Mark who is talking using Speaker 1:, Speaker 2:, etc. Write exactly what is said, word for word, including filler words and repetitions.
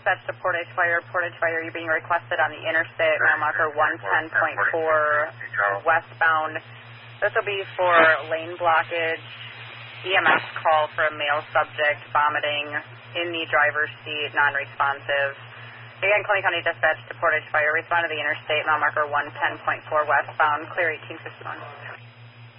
Speaker 1: Dispatch to Portage Fire. Portage Fire, you're being requested on the interstate, mile marker one ten point four westbound. This will be for lane blockage, E M S call for a male subject vomiting in the driver's seat, non-responsive. Again, Clay County Dispatch to Portage Fire. Respond to the interstate, mile marker one ten point four westbound, clear eighteen fifty-one.